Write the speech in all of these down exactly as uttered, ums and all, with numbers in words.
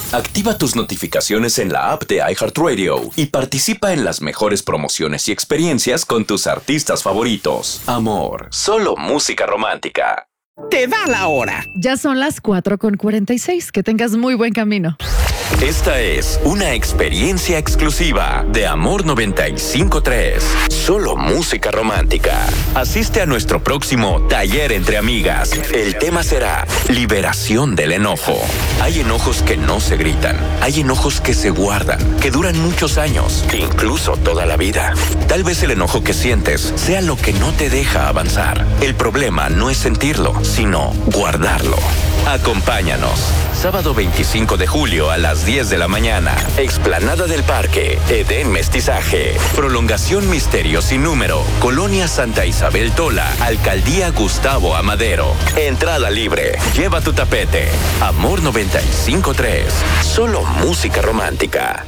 Activa tus notificaciones en la app de iHeartRadio y participa en las mejores promociones y experiencias con tus artistas favoritos. Amor, solo música romántica. Te da la hora. Ya son las cuatro con cuarenta y seis. Que tengas muy buen camino. Esta es una experiencia exclusiva de Amor noventa y cinco punto tres. Solo música romántica. Asiste a nuestro próximo taller entre amigas. El tema será liberación del enojo. Hay enojos que no se gritan. Hay enojos que se guardan, que duran muchos años, incluso toda la vida. Tal vez el enojo que sientes sea lo que no te deja avanzar. El problema no es sentirlo, sino guardarlo. Acompáñanos. Sábado veinticinco de julio a las diez de la mañana. Explanada del Parque. Edén Mestizaje. Prolongación Misterio sin número. Colonia Santa Isabel Tola. Alcaldía Gustavo Amadero. Entrada libre. Lleva tu tapete. Amor noventa y cinco punto tres. Solo música romántica.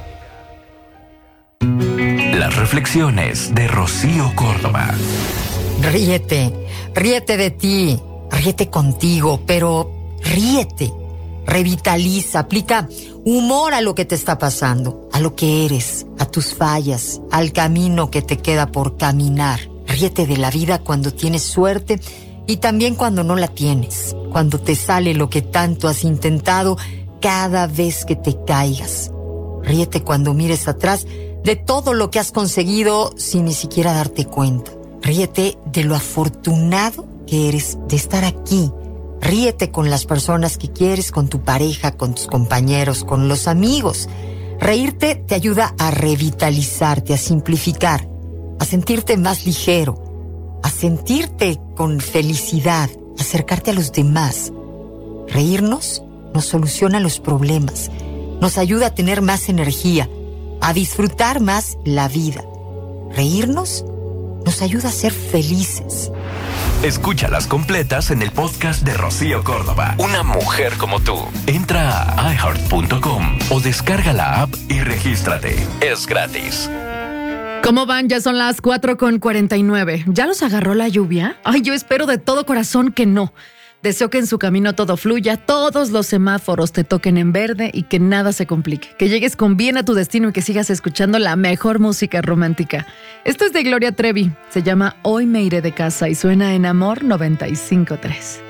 Las reflexiones de Rocío Córdoba. Ríete, ríete de ti, ríete contigo, pero ríete. Revitaliza, aplica humor a lo que te está pasando, a lo que eres, a tus fallas, al camino que te queda por caminar. Ríete de la vida cuando tienes suerte y también cuando no la tienes, cuando te sale lo que tanto has intentado cada vez que te caigas. Ríete cuando mires atrás de todo lo que has conseguido sin ni siquiera darte cuenta. Ríete de lo afortunado que eres de estar aquí. Ríete con las personas que quieres, con tu pareja, con tus compañeros, con los amigos. Reírte te ayuda a revitalizarte, a simplificar, a sentirte más ligero, a sentirte con felicidad, acercarte a los demás. Reírnos nos soluciona los problemas, nos ayuda a tener más energía, a disfrutar más la vida. Reírnos nos ayuda a ser felices. Escúchalas completas en el podcast de Rocío Córdoba. Una mujer como tú. Entra a i heart punto com o descarga la app y regístrate. Es gratis. ¿Cómo van? Ya son las cuatro con cuarenta y nueve. ¿Ya los agarró la lluvia? Ay, yo espero de todo corazón que no. Deseo que en su camino todo fluya, todos los semáforos te toquen en verde y que nada se complique. Que llegues con bien a tu destino y que sigas escuchando la mejor música romántica. Esto es de Gloria Trevi. Se llama Hoy me iré de casa y suena en Amor noventa y cinco punto tres.